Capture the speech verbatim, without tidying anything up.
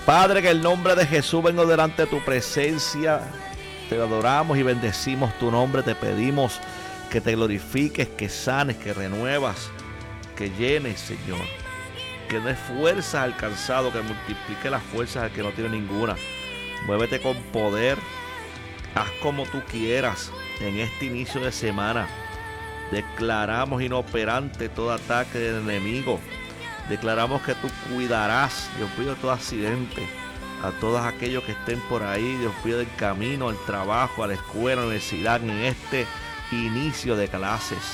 Padre, en el nombre de Jesús vengo delante de tu presencia. Te adoramos y bendecimos tu nombre. Te pedimos que te glorifiques, que sanes, que renuevas, que llenes, Señor. Que des fuerzas al cansado, que multiplique las fuerzas al que no tiene ninguna. Muévete con poder. Haz como tú quieras en este inicio de semana. Declaramos inoperante todo ataque del enemigo. Declaramos que tú cuidarás, Dios mío, todo accidente, a todos aquellos que estén por ahí, Dios mío, del camino, al trabajo, a la escuela, a la universidad, en este inicio de clases.